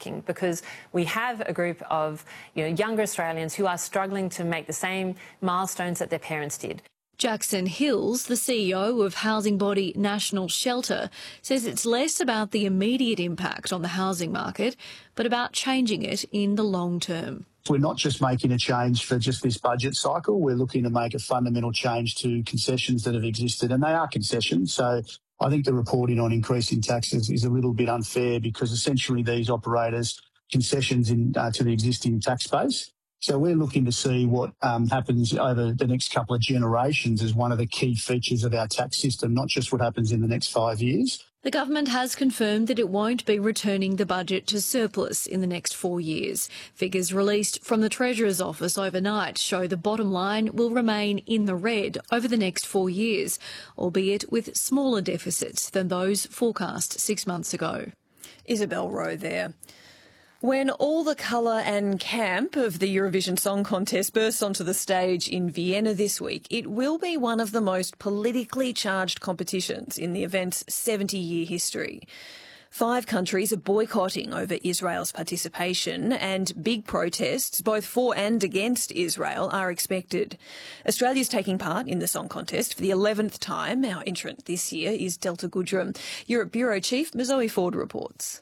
heartbreaking because we have a group of younger Australians who are struggling to make the same milestones that their parents did. Jackson Hills, the CEO of housing body National Shelter, says it's less about the immediate impact on the housing market, but about changing it in the long term. We're not just making a change for just this budget cycle. We're looking to make a fundamental change to concessions that have existed, and they are concessions. So I think the reporting on increasing taxes is a little bit unfair because essentially these operators concessions to the existing tax base. So we're looking to see what happens over the next couple of generations as one of the key features of our tax system, not just what happens in the next 5 years. The government has confirmed that it won't be returning the budget to surplus in the next 4 years. Figures released from the Treasurer's office overnight show the bottom line will remain in the red over the next 4 years, albeit with smaller deficits than those forecast 6 months ago. Isabel Rowe there. When all the colour and camp of the Eurovision Song Contest bursts onto the stage in Vienna this week, it will be one of the most politically charged competitions in the event's 70-year history. 5 countries are boycotting over Israel's participation, and big protests, both for and against Israel, are expected. Australia's taking part in the song contest for the 11th time. Our entrant this year is Delta Goodrem. Europe Bureau Chief Zoe Ford reports.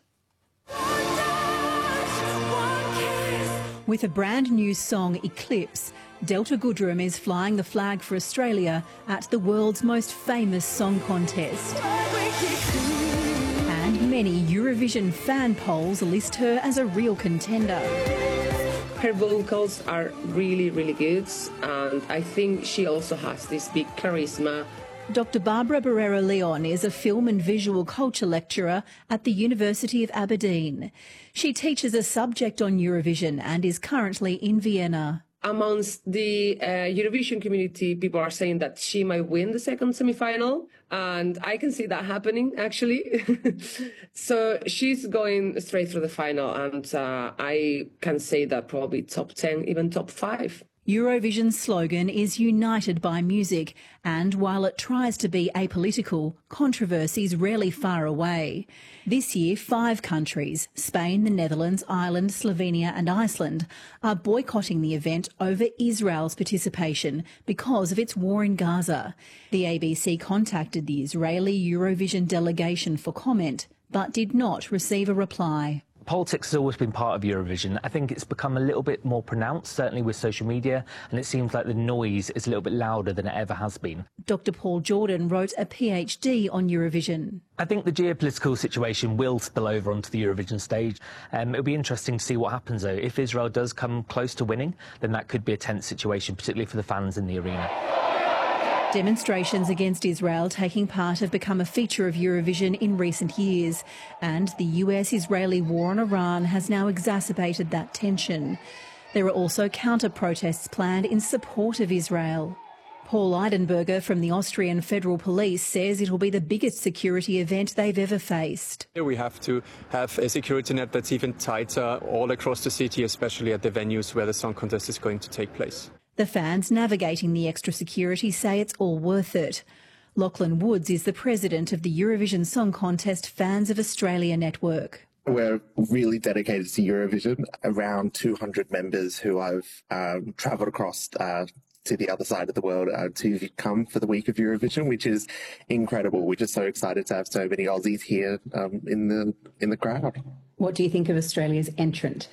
With a brand new song, Eclipse, Delta Goodrem is flying the flag for Australia at the world's most famous song contest. And many Eurovision fan polls list her as a real contender. Her vocals are really, really good, and I think she also has this big charisma. Dr. Barbara Barrera-Leon is a film and visual culture lecturer at the University of Aberdeen. She teaches a subject on Eurovision and is currently in Vienna. Amongst the Eurovision community, people are saying that she might win the second semi-final, and I can see that happening, actually. So she's going straight through the final, and I can say that probably top 10, even top 5. Eurovision's slogan is United by Music, and while it tries to be apolitical, controversy's rarely far away. This year, 5 countries, Spain, the Netherlands, Ireland, Slovenia and Iceland, are boycotting the event over Israel's participation because of its war in Gaza. The ABC contacted the Israeli Eurovision delegation for comment, but did not receive a reply. Politics has always been part of Eurovision. I think it's become a little bit more pronounced, certainly with social media, and it seems like the noise is a little bit louder than it ever has been. Dr. Paul Jordan wrote a PhD on Eurovision. I think the geopolitical situation will spill over onto the Eurovision stage. It'll be interesting to see what happens, though. If Israel does come close to winning, then that could be a tense situation, particularly for the fans in the arena. Demonstrations against Israel taking part have become a feature of Eurovision in recent years, and the US-Israeli war on Iran has now exacerbated that tension. There are also counter-protests planned in support of Israel. Paul Eidenberger from the Austrian Federal Police says it will be the biggest security event they've ever faced. We have to have a security net that's even tighter all across the city, especially at the venues where the song contest is going to take place. The fans navigating the extra security say it's all worth it. Lachlan Woods is the president of the Eurovision Song Contest Fans of Australia network. We're really dedicated to Eurovision, around 200 members who have travelled across to the other side of the world to come for the week of Eurovision, which is incredible. We're just so excited to have so many Aussies here in the crowd. What do you think of Australia's entrant?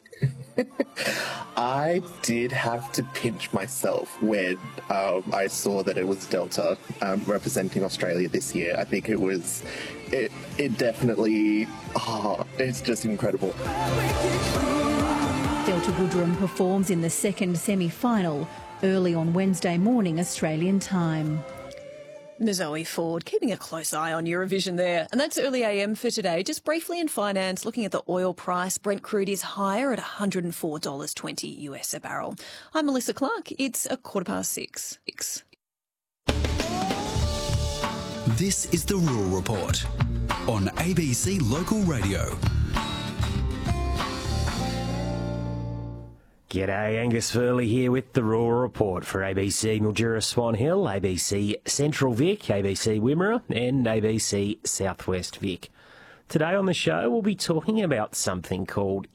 I did have to pinch myself when I saw that it was Delta representing Australia this year. I think it definitely, it's just incredible. Delta Goodrem performs in the second semi-final early on Wednesday morning Australian time. Zoe Ford, keeping a close eye on Eurovision there. And that's Early AM for today. Just briefly in finance, looking at the oil price, Brent crude is higher at $104.20 US a barrel. I'm Melissa Clark. It's 6:15. This is the Rural Report on ABC Local Radio. G'day, Angus Furley here with the Rural Report for ABC Mildura Swan Hill, ABC Central Vic, ABC Wimmera and ABC Southwest Vic. Today on the show we'll be talking about something called